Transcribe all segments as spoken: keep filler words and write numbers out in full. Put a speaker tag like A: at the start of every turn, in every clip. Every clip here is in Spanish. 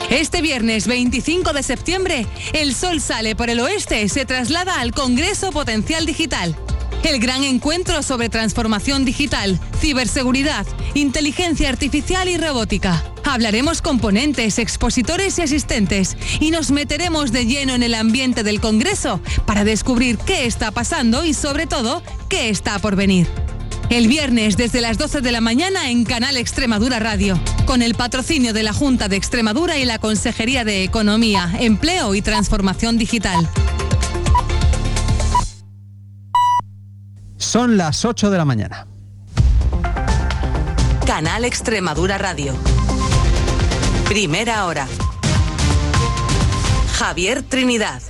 A: Este viernes veinticinco de septiembre, el sol sale por el oeste, se traslada al Congreso Potencial Digital. El gran encuentro sobre transformación digital, ciberseguridad, inteligencia artificial y robótica. Hablaremos con ponentes, expositores y asistentes y nos meteremos de lleno en el ambiente del Congreso para descubrir qué está pasando y, sobre todo, qué está por venir. El viernes desde las doce de la mañana en Canal Extremadura Radio, con el patrocinio de la Junta de Extremadura y la Consejería de Economía, Empleo y Transformación Digital.
B: Son las ocho de la mañana.
A: Canal Extremadura Radio. Primera hora. Javier Trinidad.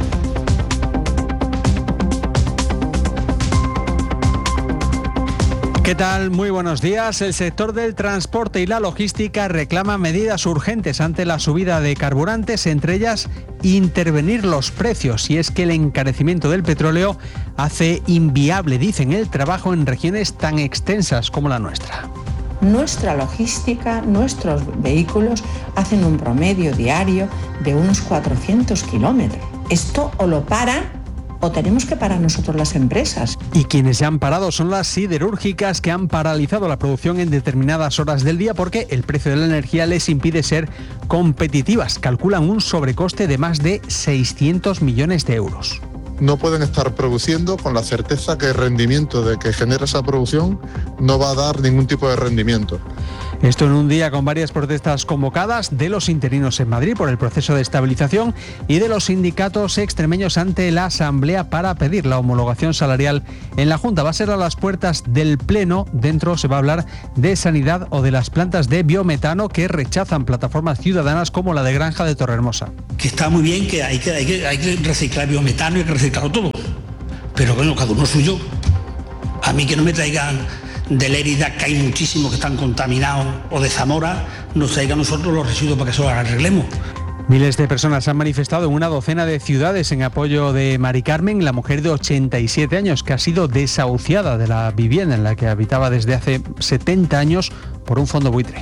B: ¿Qué tal? Muy buenos días. El sector del transporte y la logística reclama medidas urgentes ante la subida de carburantes, entre ellas intervenir los precios. Y es que el encarecimiento del petróleo hace inviable, dicen, el trabajo en regiones tan extensas como la nuestra.
C: Nuestra logística, nuestros vehículos hacen un promedio diario de unos cuatrocientos kilómetros. Esto o lo paran o tenemos que parar nosotros las empresas.
B: Y quienes se han parado son las siderúrgicas, que han paralizado la producción en determinadas horas del día porque el precio de la energía les impide ser competitivas. Calculan un sobrecoste de más de seiscientos millones de euros.
D: No pueden estar produciendo con la certeza que el rendimiento de que genera esa producción no va a dar ningún tipo de rendimiento.
B: Esto en un día con varias protestas convocadas de los interinos en Madrid por el proceso de estabilización y de los sindicatos extremeños ante la Asamblea para pedir la homologación salarial en la Junta. Va a ser a las puertas del Pleno. Dentro se va a hablar de sanidad o de las plantas de biometano que rechazan plataformas ciudadanas como la de Granja de Torrehermosa.
E: Que está muy bien, que hay que, hay que, hay que reciclar biometano y hay que reciclarlo todo. Pero bueno, cada uno suyo. A mí que no me traigan de Lérida, que hay muchísimos que están contaminados, o de Zamora, nos traigan a nosotros los residuos para que eso lo arreglemos.
B: Miles de personas han manifestado en una docena de ciudades en apoyo de Mari Carmen, la mujer de ochenta y siete años que ha sido desahuciada de la vivienda en la que habitaba desde hace setenta años por un fondo buitre.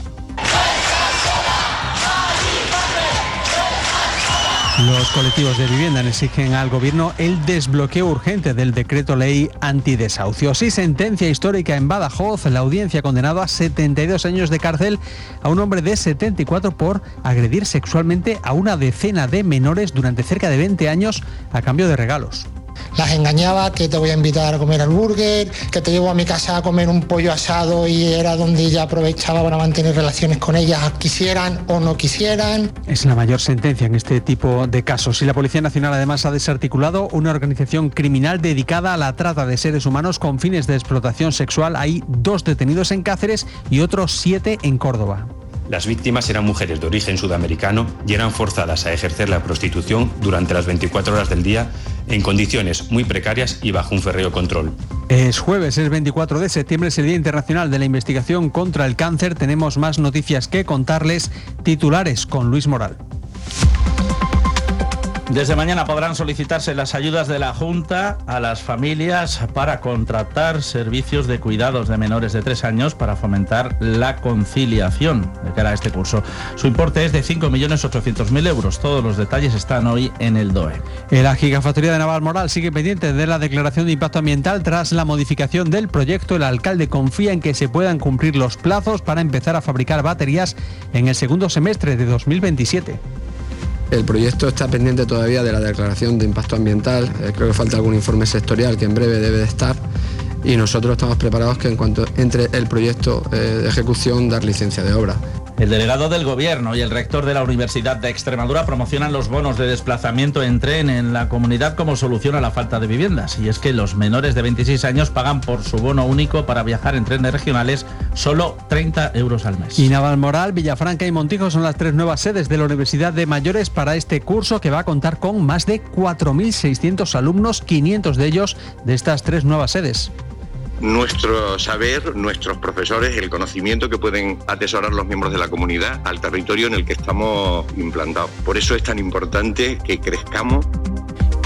B: Los colectivos de vivienda exigen al Gobierno el desbloqueo urgente del decreto ley antidesahucios. Y sentencia histórica en Badajoz. La audiencia ha condenado a setenta y dos años de cárcel a un hombre de setenta y cuatro por agredir sexualmente a una decena de menores durante cerca de veinte años a cambio de regalos.
F: Las engañaba, que te voy a invitar a comer al burger, que te llevo a mi casa a comer un pollo asado, y era donde ella aprovechaba para mantener relaciones con ellas, quisieran o no quisieran.
B: Es la mayor sentencia en este tipo de casos. Y la Policía Nacional además ha desarticulado una organización criminal dedicada a la trata de seres humanos con fines de explotación sexual. Hay dos detenidos en Cáceres y otros siete en Córdoba.
G: Las víctimas eran mujeres de origen sudamericano y eran forzadas a ejercer la prostitución durante las veinticuatro horas del día en condiciones muy precarias y bajo un férreo control.
B: Es jueves, es veinticuatro de septiembre, es el Día Internacional de la Investigación contra el Cáncer. Tenemos más noticias que contarles. Titulares con Luis Moral.
H: Desde mañana podrán solicitarse las ayudas de la Junta a las familias para contratar servicios de cuidados de menores de tres años para fomentar la conciliación de cara a este curso. Su importe es de cinco millones ochocientos mil euros. Todos los detalles están hoy en el D O E.
B: La Gigafactoría de Navalmoral sigue pendiente de la declaración de impacto ambiental tras la modificación del proyecto. El alcalde confía en que se puedan cumplir los plazos para empezar a fabricar baterías en el segundo semestre de dos mil veintisiete.
I: El proyecto está pendiente todavía de la declaración de impacto ambiental. Eh, creo que falta algún informe sectorial que en breve debe de estar. Y nosotros estamos preparados que en cuanto entre el proyecto eh, de ejecución, dar licencia de obra.
H: El delegado del Gobierno y el rector de la Universidad de Extremadura promocionan los bonos de desplazamiento en tren en la comunidad como solución a la falta de viviendas. Y es que los menores de veintiséis años pagan por su bono único para viajar en trenes regionales solo treinta euros al mes.
B: Y Navalmoral, Villafranca y Montijo son las tres nuevas sedes de la Universidad de Mayores para este curso, que va a contar con más de cuatro mil seiscientos alumnos, quinientos de ellos de estas tres nuevas sedes.
J: Nuestro saber, nuestros profesores, el conocimiento que pueden atesorar los miembros de la comunidad al territorio en el que estamos implantados. Por eso es tan importante que crezcamos.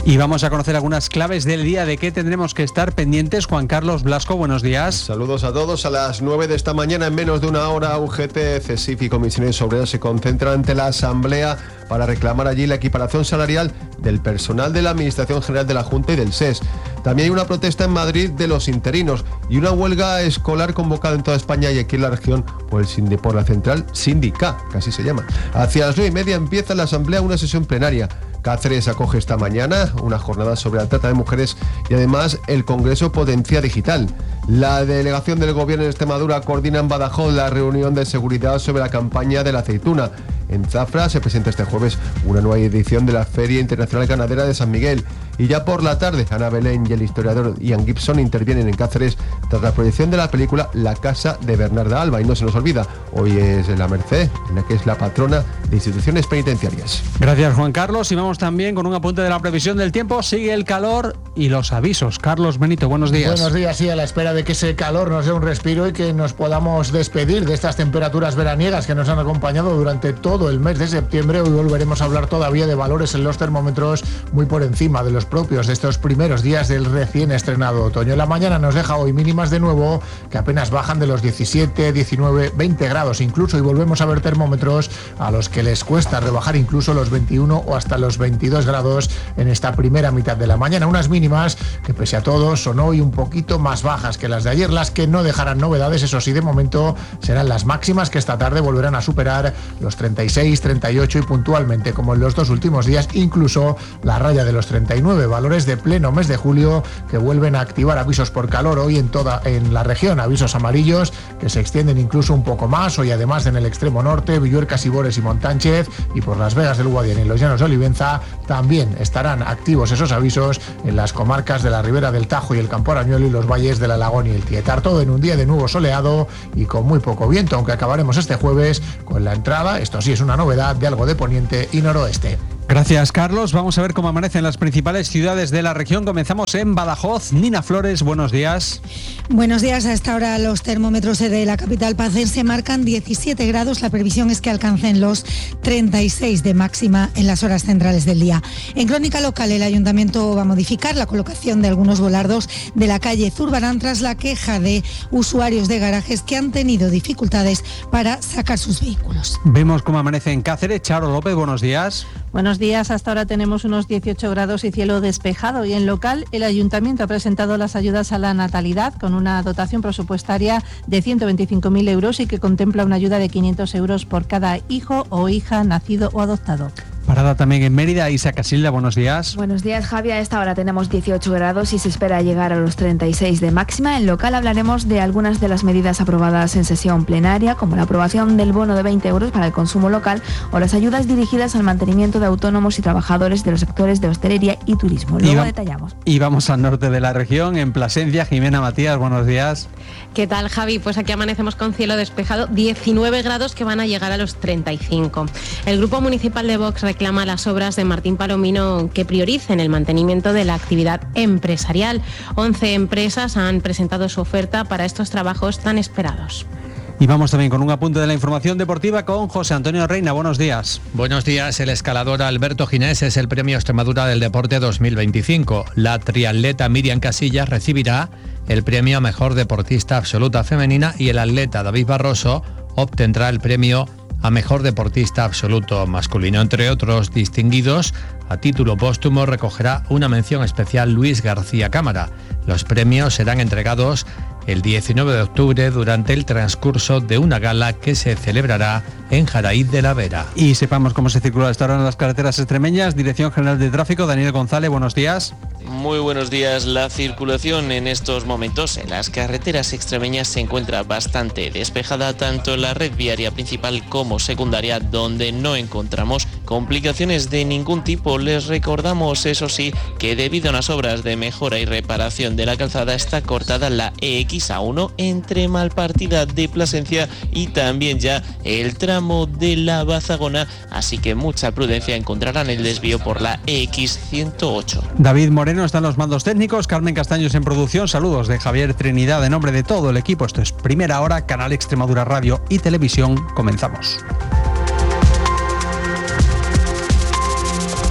B: Y vamos a conocer algunas claves del día de qué tendremos que estar pendientes. Juan Carlos Blasco, buenos días.
K: Saludos a todos. A las nueve de esta mañana, en menos de una hora, U G T, CESIF y Comisiones Obreras se concentran ante la Asamblea para reclamar allí la equiparación salarial del personal de la Administración General de la Junta y del S E S. También hay una protesta en Madrid de los interinos y una huelga escolar convocada en toda España y aquí en la región por, el Sindi, por la central Sindica, que así se llama. Hacia las nueve y media empieza en la Asamblea una sesión plenaria. Cáceres acoge esta mañana una jornada sobre la trata de mujeres y además el Congreso Potencia Digital. La delegación del Gobierno de Extremadura coordina en Badajoz la reunión de seguridad sobre la campaña de la aceituna. En Zafra se presenta este jueves una nueva edición de la Feria Internacional Ganadera de San Miguel. Y ya por la tarde, Ana Belén y el historiador Ian Gibson intervienen en Cáceres tras la proyección de la película La Casa de Bernarda Alba. Y no se nos olvida, hoy es la Merced, en la que es la patrona de instituciones penitenciarias.
B: Gracias, Juan Carlos. Y vamos también con un apunte de la previsión del tiempo. Sigue el calor y los avisos. Carlos Benito, buenos días.
L: Buenos días, sí, a la espera de que ese calor nos dé un respiro y que nos podamos despedir de estas temperaturas veraniegas que nos han acompañado durante todo el mes de septiembre. Hoy volveremos a hablar todavía de valores en los termómetros muy por encima de los propios de estos primeros días del recién estrenado otoño. La mañana nos deja hoy mínimas de nuevo que apenas bajan de los diecisiete, diecinueve, veinte grados incluso, y volvemos a ver termómetros a los que les cuesta rebajar incluso los veintiuno o hasta los veintidós grados en esta primera mitad de la mañana. Unas mínimas que pese a todo son hoy un poquito más bajas que las de ayer, las que no dejarán novedades, eso sí, de momento serán las máximas que esta tarde volverán a superar los treinta y seis, treinta y ocho y puntualmente, como en los dos últimos días, incluso la raya de los treinta y nueve, valores de pleno mes de julio que vuelven a activar avisos por calor hoy en toda en la región, avisos amarillos que se extienden incluso un poco más, hoy además en el extremo norte, Villuerca, Sibores y Montánchez, y por Las Vegas del Guadiana y los Llanos de Olivenza también estarán activos esos avisos en las comarcas de la Ribera del Tajo y el Campo Arañuelo y los valles del Alagón y el Tietar, todo en un día de nuevo soleado y con muy poco viento, aunque acabaremos este jueves con la entrada, esto sí es una novedad, de algo de poniente y noroeste.
B: Gracias, Carlos. Vamos a ver cómo amanecen las principales ciudades de la región. Comenzamos en Badajoz. Nina Flores, buenos días.
M: Buenos días. A esta hora los termómetros de la capital pacense marcan diecisiete grados. La previsión es que alcancen los treinta y seis de máxima en las horas centrales del día. En crónica local, el ayuntamiento va a modificar la colocación de algunos volardos de la calle Zurbarán tras la queja de usuarios de garajes que han tenido dificultades para sacar sus vehículos.
B: Vemos cómo amanece en Cáceres. Charo López, buenos días.
N: Buenos días, hasta ahora tenemos unos dieciocho grados y cielo despejado, y en local el Ayuntamiento ha presentado las ayudas a la natalidad con una dotación presupuestaria de ciento veinticinco mil euros y que contempla una ayuda de quinientos euros por cada hijo o hija nacido o adoptado.
B: Parada también en Mérida. Isa Casilda, buenos días.
O: Buenos días, Javi. A esta hora tenemos dieciocho grados y se espera llegar a los treinta y seis de máxima. En local hablaremos de algunas de las medidas aprobadas en sesión plenaria, como la aprobación del bono de veinte euros para el consumo local o las ayudas dirigidas al mantenimiento de autónomos y trabajadores de los sectores de hostelería y turismo. Luego y va- detallamos.
B: Y vamos al norte de la región, en Plasencia. Jimena Matías, buenos días.
P: ¿Qué tal, Javi? Pues aquí amanecemos con cielo despejado, diecinueve grados que van a llegar a los treinta y cinco. El Grupo Municipal de Vox reclama las obras de Martín Palomino que prioricen el mantenimiento de la actividad empresarial. once empresas han presentado su oferta para estos trabajos tan esperados.
B: Y vamos también con un apunte de la información deportiva con José Antonio Reina. Buenos días.
Q: Buenos días. El escalador Alberto Ginés es el Premio Extremadura del Deporte dos mil veinticinco. La triatleta Miriam Casillas recibirá el Premio a Mejor Deportista Absoluta Femenina y el atleta David Barroso obtendrá el Premio a Mejor Deportista Absoluto Masculino. Entre otros distinguidos, a título póstumo recogerá una mención especial Luis García Cámara. Los premios serán entregados el diecinueve de octubre durante el transcurso de una gala que se celebrará en Jaraíz de la Vera.
B: Y sepamos cómo se circula hasta ahora en las carreteras extremeñas. Dirección General de Tráfico, Daniel González, buenos días.
R: Muy buenos días. La circulación en estos momentos en las carreteras extremeñas se encuentra bastante despejada, tanto en la red viaria principal como secundaria, donde no encontramos complicaciones de ningún tipo. Les recordamos, eso sí, que debido a unas obras de mejora y reparación de la calzada está cortada la E X A uno entre Malpartida de Plasencia y también ya el tramo de la Bazagona, así que mucha prudencia, encontrarán el desvío por la E X ciento ocho.
B: David Moreno está en los mandos técnicos, Carmen Castaños en producción. Saludos de Javier Trinidad en nombre de todo el equipo. Esto es Primera Hora, Canal Extremadura Radio y Televisión. Comenzamos.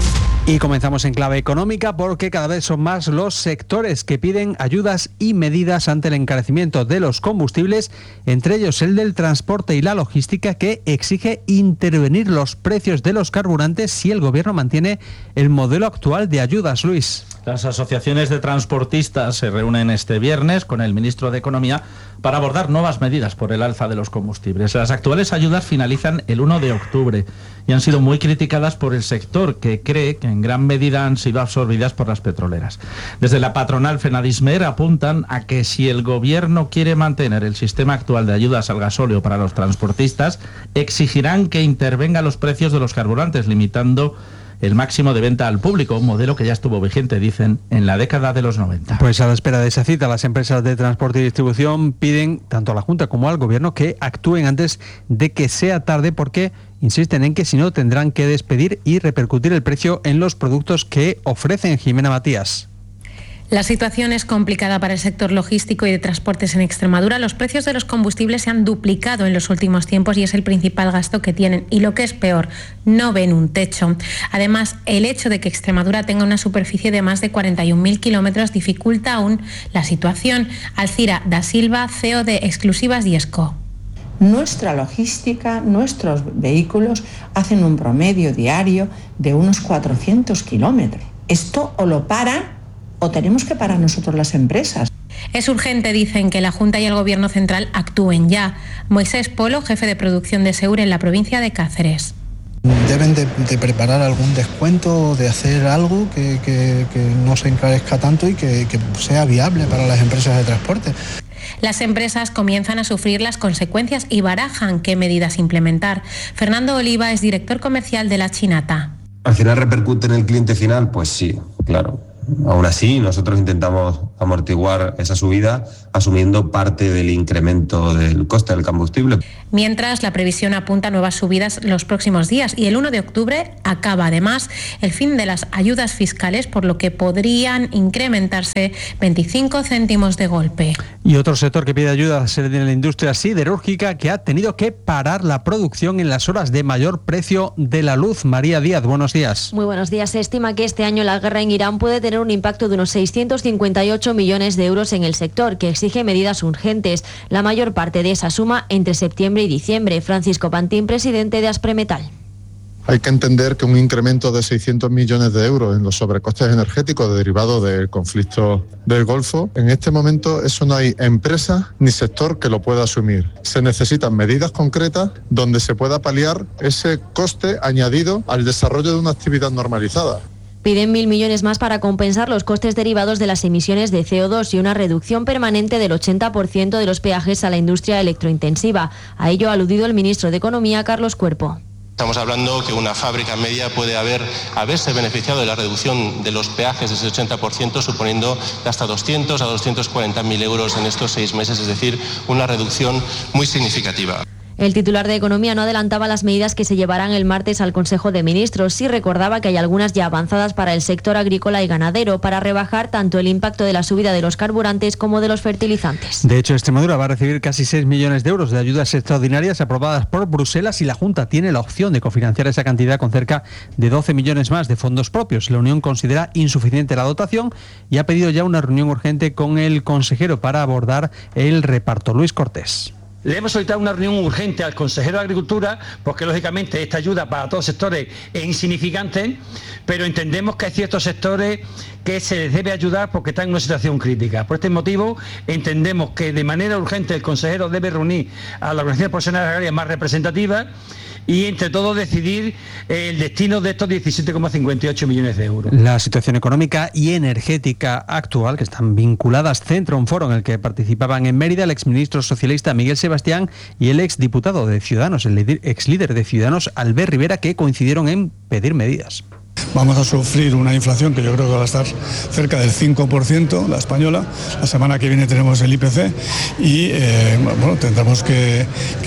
B: Y comenzamos en clave económica porque cada vez son más los sectores que piden ayudas y medidas ante el encarecimiento de los combustibles, entre ellos el del transporte y la logística, que exige intervenir los precios de los carburantes si el gobierno mantiene el modelo actual de ayudas. Luis.
H: Las asociaciones de transportistas se reúnen este viernes con el ministro de Economía para abordar nuevas medidas por el alza de los combustibles. Las actuales ayudas finalizan el uno de octubre y han sido muy criticadas por el sector, que cree que en gran medida han sido absorbidas por las petroleras. Desde la patronal Fenadismer apuntan a que si el gobierno quiere mantener el sistema actual de ayudas al gasóleo para los transportistas, exigirán que intervengan los precios de los carburantes, limitando el máximo de venta al público, un modelo que ya estuvo vigente, dicen, en la década de los noventa.
B: Pues a la espera de esa cita, las empresas de transporte y distribución piden tanto a la Junta como al Gobierno que actúen antes de que sea tarde, porque insisten en que si no tendrán que despedir y repercutir el precio en los productos que ofrecen. Jimena Matías.
P: La situación es complicada para el sector logístico y de transportes en Extremadura. Los precios de los combustibles se han duplicado en los últimos tiempos y es el principal gasto que tienen. Y lo que es peor, no ven un techo. Además, el hecho de que Extremadura tenga una superficie de más de cuarenta y un mil kilómetros dificulta aún la situación. Alcira da Silva, C E O de Exclusivas Diesco.
C: Nuestra logística, nuestros vehículos hacen un promedio diario de unos cuatrocientos kilómetros. Esto o lo paran o tenemos que parar nosotros las empresas.
P: Es urgente, dicen, que la Junta y el Gobierno central actúen ya. Moisés Polo, jefe de producción de Seur en la provincia de Cáceres.
S: Deben de, de preparar algún descuento, de hacer algo que, que, que no se encarezca tanto y que, que sea viable para las empresas de transporte.
P: Las empresas comienzan a sufrir las consecuencias y barajan qué medidas implementar. Fernando Oliva es director comercial de La Chinata.
T: ¿Al final repercute en el cliente final? Pues sí, claro. Aún así, nosotros intentamos amortiguar esa subida asumiendo parte del incremento del coste del combustible.
P: Mientras, la previsión apunta a nuevas subidas los próximos días y el uno de octubre acaba además el fin de las ayudas fiscales, por lo que podrían incrementarse veinticinco céntimos de golpe.
B: Y otro sector que pide ayuda es el de la industria siderúrgica, que ha tenido que parar la producción en las horas de mayor precio de la luz. María Díaz, buenos días.
U: Muy buenos días. Se estima que este año la guerra en Irán puede tener un impacto de unos seiscientos cincuenta y ocho millones de euros en el sector, que exige medidas urgentes. La mayor parte de esa suma entre septiembre y diciembre. Francisco Pantín, presidente de Aspremetal.
D: Hay que entender que un incremento de seiscientos millones de euros en los sobrecostes energéticos derivados del conflicto del Golfo, en este momento eso no hay empresa ni sector que lo pueda asumir. Se necesitan medidas concretas donde se pueda paliar ese coste añadido al desarrollo de una actividad normalizada.
U: Piden mil millones más para compensar los costes derivados de las emisiones de C O dos y una reducción permanente del ochenta por ciento de los peajes a la industria electrointensiva. A ello ha aludido el ministro de Economía, Carlos Cuerpo.
V: Estamos hablando que una fábrica media puede haber, haberse beneficiado de la reducción de los peajes de ese ochenta por ciento, suponiendo de hasta doscientos a doscientos cuarenta mil euros en estos seis meses, es decir, una reducción muy significativa.
U: El titular de Economía no adelantaba las medidas que se llevarán el martes al Consejo de Ministros. Sí recordaba que hay algunas ya avanzadas para el sector agrícola y ganadero, para rebajar tanto el impacto de la subida de los carburantes como de los fertilizantes.
B: De hecho, Extremadura va a recibir casi seis millones de euros de ayudas extraordinarias aprobadas por Bruselas, y la Junta tiene la opción de cofinanciar esa cantidad con cerca de doce millones más de fondos propios. La Unión considera insuficiente la dotación y ha pedido ya una reunión urgente con el consejero para abordar el reparto. Luis Cortés.
W: Le hemos solicitado una reunión urgente al consejero de Agricultura, porque lógicamente esta ayuda para todos los sectores es insignificante, pero entendemos que hay ciertos sectores que se les debe ayudar porque están en una situación crítica. Por este motivo entendemos que de manera urgente el consejero debe reunir a la organización profesional agraria más representativa y entre todos decidir el destino de estos diecisiete coma cincuenta y ocho millones de euros.
B: La situación económica y energética actual, que están vinculadas, centra un foro en el que participaban en Mérida el exministro socialista Miguel Sebastián y el exdiputado de Ciudadanos, el exlíder de Ciudadanos Albert Rivera, que coincidieron en pedir medidas.
X: Vamos a sufrir una inflación que yo creo que va a estar cerca del cinco por ciento, la española. La semana que viene tenemos el I P C y eh, bueno, tendremos que,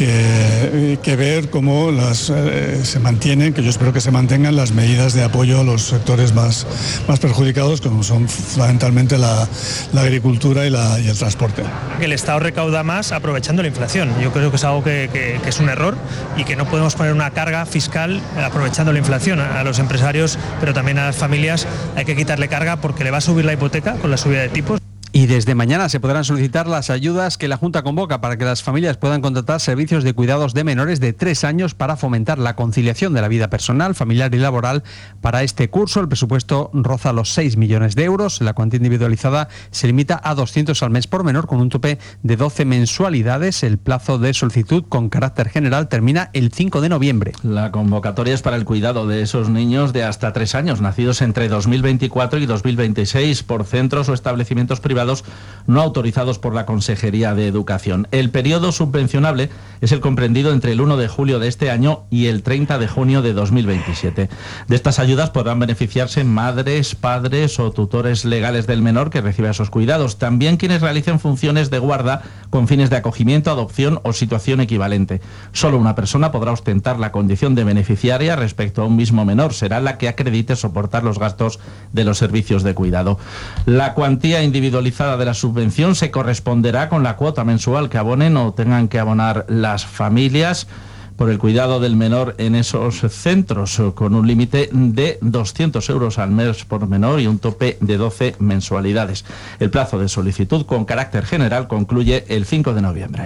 X: que, que ver cómo las, eh, se mantienen, que yo espero que se mantengan las medidas de apoyo a los sectores más, más perjudicados, como son fundamentalmente la, la agricultura y, la, y el transporte.
Y: Que el Estado recauda más aprovechando la inflación. Yo creo que es algo que, que, que es un error y que no podemos poner una carga fiscal aprovechando la inflación. A los empresarios pero también a las familias hay que quitarle carga porque le va a subir la hipoteca con la subida de tipos.
B: Y desde mañana se podrán solicitar las ayudas que la Junta convoca para que las familias puedan contratar servicios de cuidados de menores de tres años para fomentar la conciliación de la vida personal, familiar y laboral. Para este curso el presupuesto roza los seis millones de euros. La cuantía individualizada se limita a doscientos al mes por menor con un tope de doce mensualidades. El plazo de solicitud con carácter general termina el cinco de noviembre.
H: La convocatoria es para el cuidado de esos niños de hasta tres años, nacidos entre dos mil veinticuatro y dos mil veintiséis, por centros o establecimientos privados no autorizados por la Consejería de Educación. El periodo subvencionable es el comprendido entre el uno de julio de este año y el treinta de junio de dos mil veintisiete. De estas ayudas podrán beneficiarse madres, padres o tutores legales del menor que reciba esos cuidados. También quienes realicen funciones de guarda con fines de acogimiento, adopción o situación equivalente. Solo una persona podrá ostentar la condición de beneficiaria respecto a un mismo menor. Será la que acredite soportar los gastos de los servicios de cuidado. La cuantía individualizada de la subvención se corresponderá con la cuota mensual que abonen o tengan que abonar las familias por el cuidado del menor en esos centros, con un límite de doscientos euros al mes por menor y un tope de doce mensualidades. El plazo de solicitud con carácter general concluye el cinco de noviembre.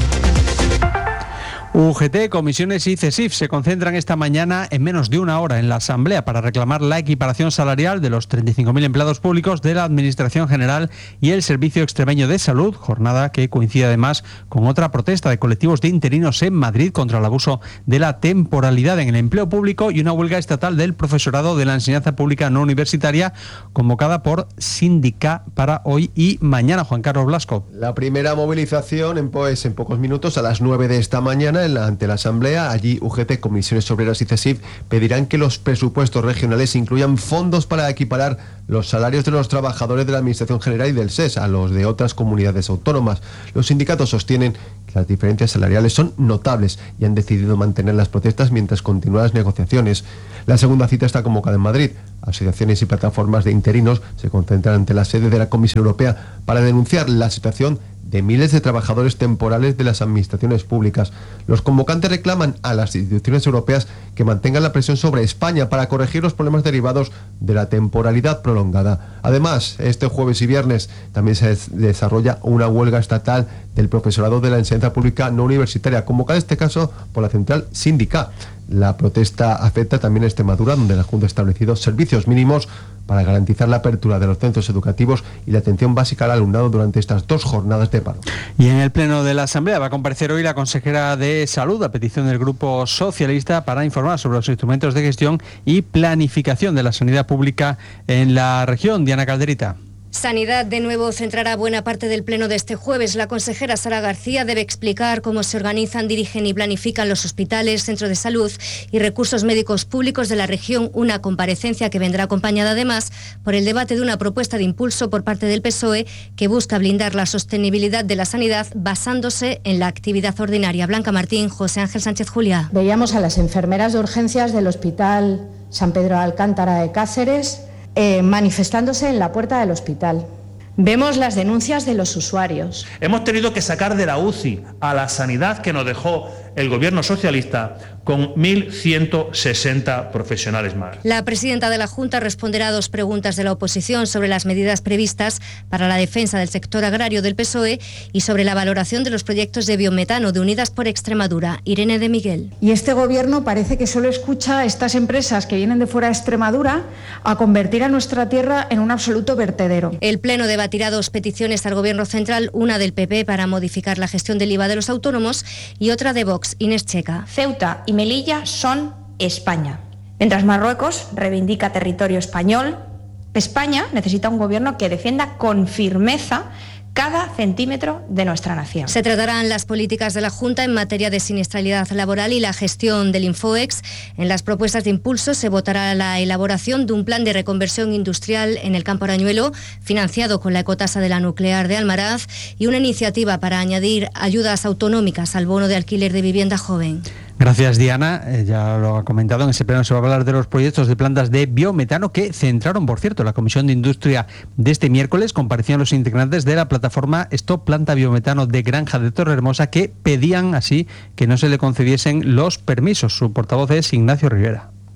B: U G T, comisiones y CESIF se concentran esta mañana en menos de una hora en la Asamblea para reclamar la equiparación salarial de los treinta y cinco mil empleados públicos de la Administración General y el Servicio Extremeño de Salud, jornada que coincide además con otra protesta de colectivos de interinos en Madrid contra el abuso de la temporalidad en el empleo público y una huelga estatal del profesorado de la enseñanza pública no universitaria convocada por Sindica para hoy y mañana. Juan Carlos Blasco.
K: La primera movilización en, pues, en pocos minutos a las nueve de esta mañana en la, ante la Asamblea. Allí U G T, Comisiones Obreras y CESIF pedirán que los presupuestos regionales incluyan fondos para equiparar los salarios de los trabajadores de la Administración General y del S E S a los de otras comunidades autónomas. Los sindicatos sostienen que las diferencias salariales son notables y han decidido mantener las protestas mientras continúan las negociaciones. La segunda cita está convocada en Madrid. Asociaciones y plataformas de interinos se concentran ante la sede de la Comisión Europea para denunciar la situación de miles de trabajadores temporales de las administraciones públicas. Los convocantes reclaman a las instituciones europeas que mantengan la presión sobre España para corregir los problemas derivados de la temporalidad prolongada. Además, este jueves y viernes también se desarrolla una huelga estatal del profesorado de la enseñanza pública no universitaria, convocada en este caso por la central Sindica. La protesta afecta también a Extremadura, donde la Junta ha establecido servicios mínimos para garantizar la apertura de los centros educativos y la atención básica al alumnado durante estas dos jornadas de paro.
B: Y en el Pleno de la Asamblea va a comparecer hoy la consejera de Salud a petición del Grupo Socialista para informar sobre los instrumentos de gestión y planificación de la sanidad pública en la región. Diana Calderita.
A: Sanidad de nuevo centrará buena parte del pleno de este jueves. La consejera Sara García debe explicar cómo se organizan, dirigen y planifican los hospitales, centros de salud y recursos médicos públicos de la región, una comparecencia que vendrá acompañada además por el debate de una propuesta de impulso por parte del P S O E que busca blindar la sostenibilidad de la sanidad basándose en la actividad ordinaria. Blanca Martín, José Ángel Sánchez Juliá.
E: Veíamos a las enfermeras de urgencias del Hospital San Pedro de Alcántara de Cáceres Eh, manifestándose en la puerta del hospital. Vemos las denuncias de los usuarios.
F: Hemos tenido que sacar de la U C I a la sanidad que nos dejó el gobierno socialista con mil ciento sesenta profesionales más.
A: La presidenta de la Junta responderá a dos preguntas de la oposición sobre las medidas previstas para la defensa del sector agrario del P S O E y sobre la valoración de los proyectos de biometano de Unidas por Extremadura. Irene de Miguel.
E: Y este gobierno parece que solo escucha a estas empresas que vienen de fuera de Extremadura a convertir a nuestra tierra en un absoluto vertedero.
A: El Pleno debatirá dos peticiones al Gobierno central, una del P P para modificar la gestión del I V A de los autónomos y otra de Vox. Inés Checa.
E: Ceuta y Melilla son España. Mientras Marruecos reivindica territorio español, España necesita un gobierno que defienda con firmeza cada centímetro de nuestra nación.
A: Se tratarán las políticas de la Junta en materia de siniestralidad laboral y la gestión del Infoex. En las propuestas de impulso se votará la elaboración de un plan de reconversión industrial en el Campo Arañuelo, financiado con la ecotasa de la nuclear de Almaraz, y una iniciativa para añadir ayudas autonómicas al bono de alquiler de vivienda joven.
B: Gracias, Diana. Eh, ya lo ha comentado, en ese pleno se va a hablar de los proyectos de plantas de biometano que centraron, por cierto, la Comisión de Industria de este miércoles. Comparecían los integrantes de la plataforma Stop Planta Biometano de Granja de Torrehermosa que pedían así que no se le concediesen los permisos. Su portavoz es Ignacio Rivera.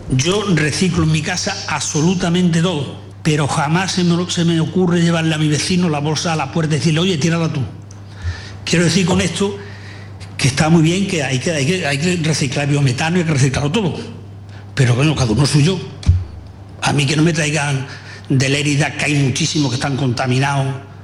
W: Yo reciclo en mi casa absolutamente todo, pero jamás se me, se me ocurre llevarle a mi vecino la bolsa a la puerta y decirle, oye, tírala tú. Quiero decir con esto que está muy bien, que hay que, hay que, hay que reciclar biometano y hay que reciclarlo todo, pero bueno, cada uno suyo. A mí que no me traigan de Lérida, que hay muchísimos que están contaminados,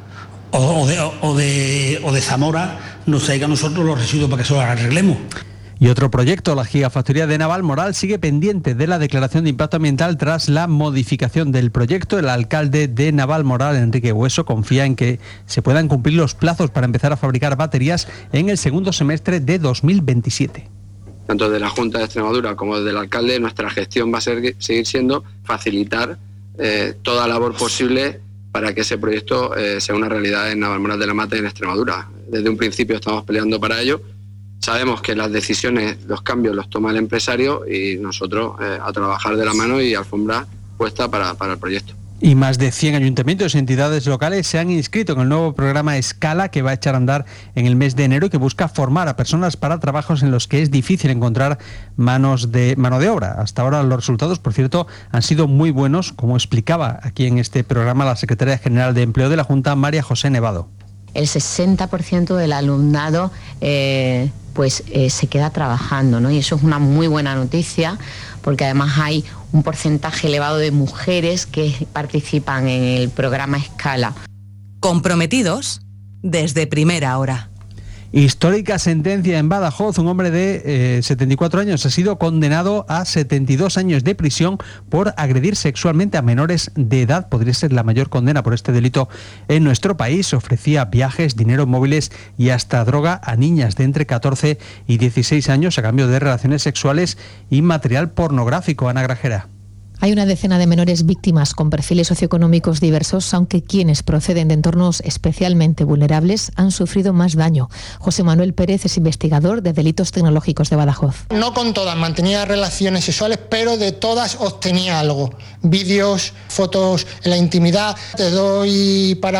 W: o, o, de, o, de, o de Zamora, nos traigan a nosotros los residuos para que se los arreglemos.
B: Y otro proyecto, la gigafactoría de Navalmoral, sigue pendiente de la declaración de impacto ambiental tras la modificación del proyecto. El alcalde de Navalmoral, Enrique Hueso, confía en que se puedan cumplir los plazos para empezar a fabricar baterías en el segundo semestre de dos mil veintisiete.
G: Tanto de la Junta de Extremadura como del alcalde, nuestra gestión va a ser, seguir siendo facilitar eh, toda labor posible para que ese proyecto eh, sea una realidad en Navalmoral de la Mata y en Extremadura. Desde un principio estamos peleando para ello. Sabemos que las decisiones, los cambios los toma el empresario y nosotros eh, a trabajar de la mano y alfombra puesta para, para el proyecto.
B: Y más de cien ayuntamientos y entidades locales se han inscrito en el nuevo programa Escala, que va a echar a andar en el mes de enero y que busca formar a personas para trabajos en los que es difícil encontrar manos de, mano de obra. Hasta ahora los resultados, por cierto, han sido muy buenos, como explicaba aquí en este programa la secretaria general de Empleo de la Junta, María José Nevado.
I: El sesenta por ciento del alumnado eh, pues eh, se queda trabajando, ¿no? Y eso es una muy buena noticia, porque además hay un porcentaje elevado de mujeres que participan en el programa Escala.
J: Comprometidos desde primera hora.
B: Histórica sentencia en Badajoz. Un hombre de eh, setenta y cuatro años ha sido condenado a setenta y dos años de prisión por agredir sexualmente a menores de edad. Podría ser la mayor condena por este delito en nuestro país. Ofrecía viajes, dinero, móviles y hasta droga a niñas de entre catorce y dieciséis años a cambio de relaciones sexuales y material pornográfico. Ana Grajera.
L: Hay una decena de menores víctimas con perfiles socioeconómicos diversos, aunque quienes proceden de entornos especialmente vulnerables han sufrido más daño. José Manuel Pérez es investigador de delitos tecnológicos de Badajoz.
M: No con todas mantenía relaciones sexuales, pero de todas obtenía algo. Vídeos, fotos en la intimidad. Te doy para